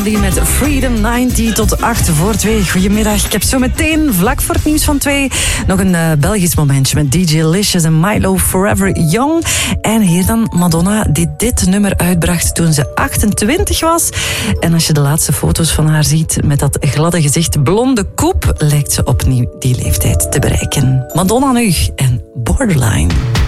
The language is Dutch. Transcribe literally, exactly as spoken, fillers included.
Melody met Freedom negentig tot acht voor twee. Goedemiddag. Ik heb zo meteen, vlak voor het nieuws van twee, nog een uh, Belgisch momentje met D J Licious en Milo Forever Young. En hier dan Madonna, die dit nummer uitbracht toen ze achtentwintig was. En als je de laatste foto's van haar ziet met dat gladde gezicht, blonde koep, lijkt ze opnieuw die leeftijd te bereiken. Madonna nu en Borderline.